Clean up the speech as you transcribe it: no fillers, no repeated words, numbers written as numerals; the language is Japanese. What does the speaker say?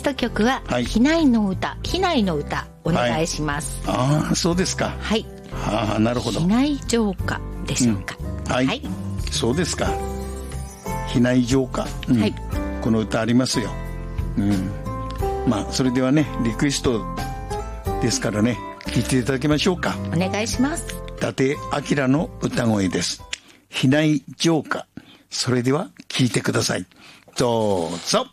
ト曲は、 はい、 避難の歌お願いします。 ああ、そうですか。 はい。 ああ、なるほど。 避難浄化でしょうか。 はい、そうですか。避難浄化、はい、この歌ありますよ。まあそれではね、リクエストですからね、聴いていただきましょうか。 お願いします。 伊達明の歌声です。避難浄化。それでは聴いてください。どうぞ。